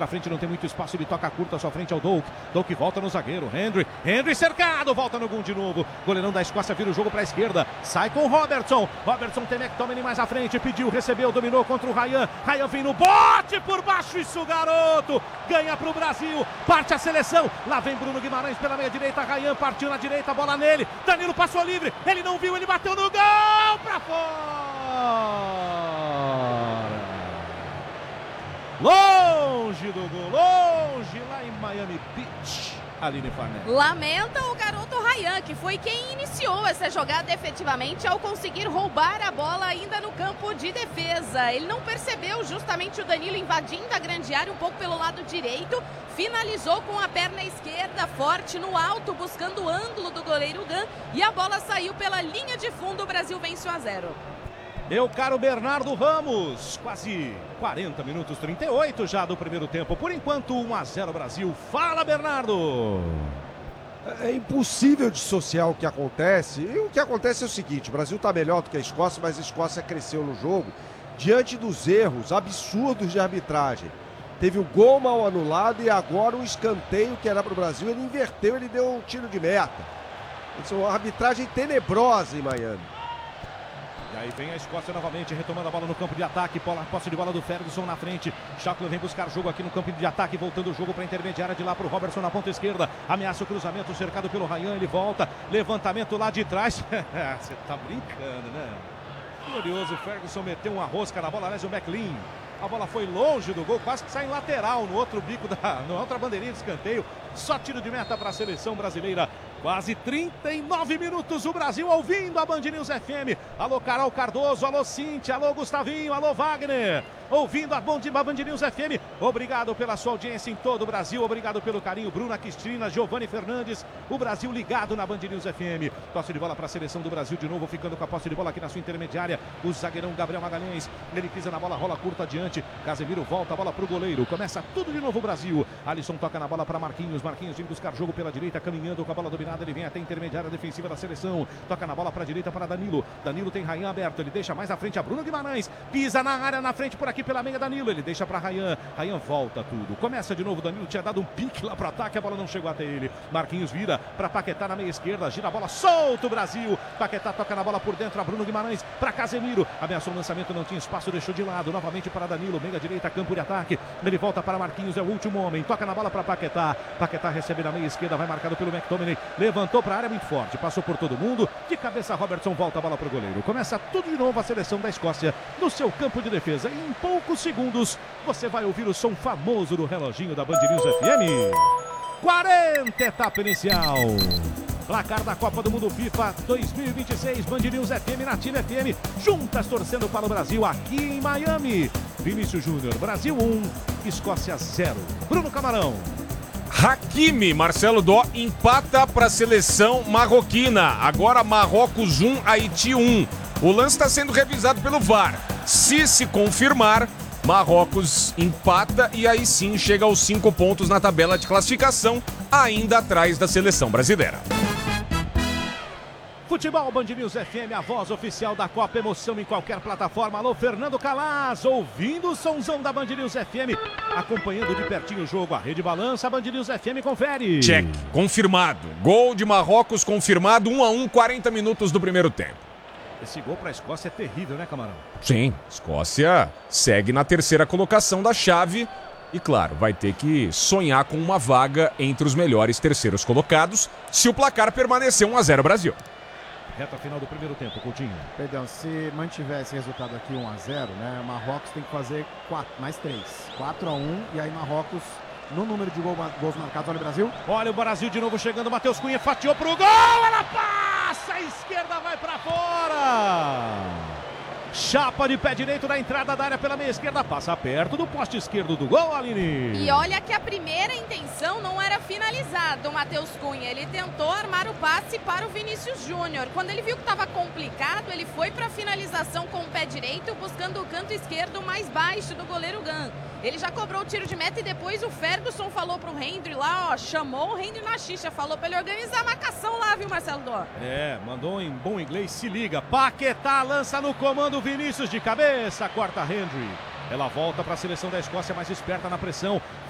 pra frente, não tem muito espaço, ele toca curto à sua frente ao Doak. Doak volta no zagueiro, Hendry cercado, volta no gol de novo. Goleirão da Escócia vira o jogo pra esquerda, sai com Robertson. Robertson tem McTominay mais à frente, pediu, recebeu, dominou contra o Ryan. Ryan vem no bote por baixo, isso garoto, ganha pro Brasil, parte a seleção. Lá vem Bruno Guimarães pela meia direita, Ryan partiu na direita, bola nele, Danilo passou livre, ele não viu, ele bateu no gol, pra fora. Longe do gol, longe lá em Miami Beach, Aline Farnese. Lamenta o garoto Ryan, que foi quem iniciou essa jogada efetivamente ao conseguir roubar a bola ainda no campo de defesa. Ele não percebeu justamente o Danilo invadindo a grande área um pouco pelo lado direito, finalizou com a perna esquerda forte no alto, buscando o ângulo do goleiro Gan, e a bola saiu pela linha de fundo. O Brasil vence 1-0. Meu caro Bernardo Ramos, quase 40 minutos, 38 já do primeiro tempo. Por enquanto, 1-0 Brasil. Fala, Bernardo! É impossível dissociar o que acontece. E o que acontece é o seguinte, o Brasil está melhor do que a Escócia, mas a Escócia cresceu no jogo diante dos erros absurdos de arbitragem. Teve o gol mal anulado e agora um escanteio que era para o Brasil, ele inverteu, ele deu um tiro de meta. Isso é uma arbitragem tenebrosa em Miami. E aí vem a Escócia novamente, retomando a bola no campo de ataque, posse de bola do Ferguson na frente. Shackler vem buscar jogo aqui no campo de ataque, voltando o jogo para a intermediária de lá para o Robertson na ponta esquerda. Ameaça o cruzamento, cercado pelo Ryan, ele volta, levantamento lá de trás. Você tá brincando, né? Glorioso, Ferguson meteu uma rosca na bola, aliás o McLean. A bola foi longe do gol, quase que sai em lateral no outro bico, na outra bandeirinha de escanteio. Só tiro de meta para a seleção brasileira. Quase 39 minutos, o Brasil ouvindo a Band News FM. Alô Carol Cardoso, alô Cíntia, alô Gustavinho, alô Wagner. Ouvindo a Band News FM. Obrigado pela sua audiência em todo o Brasil. Obrigado pelo carinho, Bruna Cristina, Giovanni Fernandes. O Brasil ligado na Band News FM. Tosse de bola para a seleção do Brasil de novo, ficando com a posse de bola aqui na sua intermediária. O zagueirão Gabriel Magalhães. Ele pisa na bola, rola curta adiante. Casemiro volta a bola para o goleiro. Começa tudo de novo o Brasil. Alisson toca na bola para Marquinhos. Marquinhos vem buscar jogo pela direita, caminhando com a bola dominada. Ele vem até a intermediária defensiva da seleção. Toca na bola para a direita para Danilo. Danilo tem Ryan aberto. Ele deixa mais à frente a Bruno Guimarães. Pisa na área na frente por aqui pela meia Danilo. Ele deixa para Ryan. Ryan volta tudo. Começa de novo. Danilo tinha dado um pique lá para o ataque. A bola não chegou até ele. Marquinhos vira para Paquetá na meia esquerda. Gira a bola. Solta o Brasil. Paquetá toca na bola por dentro. A Bruno Guimarães para Casemiro. Ameaçou o lançamento. Não tinha espaço. Deixou de lado. Novamente para Danilo. Meia direita. Campo de ataque. Ele volta para Marquinhos. É o último homem. Toca na bola para Paquetá. Paquetá recebe na meia esquerda. Vai marcado pelo McTominay. Levantou para a área muito forte. Passou por todo mundo. De cabeça Robertson volta a bola para o goleiro. Começa tudo de novo a seleção da Escócia no seu campo de defesa. E em poucos segundos você vai ouvir o som famoso do reloginho da Band News FM. 40 etapa inicial. Placar da Copa do Mundo FIFA 2026, Band News FM, Nativa FM, juntas torcendo para o Brasil aqui em Miami. Vinícius Júnior, Brasil 1, Escócia 0. Bruno Camarão. Hakimi, Marcelo Dó, empata para a seleção marroquina. Agora Marrocos 1, Haiti 1. O lance está sendo revisado pelo VAR. Se confirmar, Marrocos empata e aí sim chega aos 5 pontos na tabela de classificação, ainda atrás da seleção brasileira. Futebol Band News FM, a voz oficial da Copa, emoção em qualquer plataforma. Alô, Fernando Calaz, ouvindo o somzão da Band News FM, acompanhando de pertinho o jogo. A rede balança, a Band News FM confere. Check, confirmado. Gol de Marrocos confirmado, 1-1, 40 minutos do primeiro tempo. Esse gol para a Escócia é terrível, né, Camarão? Sim, Escócia segue na terceira colocação da chave e, claro, vai ter que sonhar com uma vaga entre os melhores terceiros colocados se o placar permanecer 1-0 Brasil. Reta final do primeiro tempo, Coutinho. Perdão, se mantiver esse resultado aqui 1-0, né, Marrocos tem que fazer 4, mais 3. 4-1 e aí Marrocos no número de gols marcados. Olha o Brasil. Olha o Brasil de novo chegando, Matheus Cunha fatiou pro gol, ela passa, a esquerda vai pra fora. Chapa de pé direito na entrada da área pela meia esquerda, passa perto do poste esquerdo do gol, Aline. E olha que a primeira intenção não era finalizar do Matheus Cunha, ele tentou armar o passe para o Vinícius Júnior. Quando ele viu que estava complicado, ele foi para a finalização com o pé direito, buscando o canto esquerdo mais baixo do goleiro Gan. Ele já cobrou o tiro de meta e depois o Ferguson falou pro Hendry lá, ó, chamou o Hendry na xixa, falou pra ele organizar a marcação lá, viu, Marcelo Dó? É, mandou em bom inglês, se liga. Paquetá lança no comando, Vinícius de cabeça, corta Hendry. Ela volta para a seleção da Escócia, mais esperta na pressão.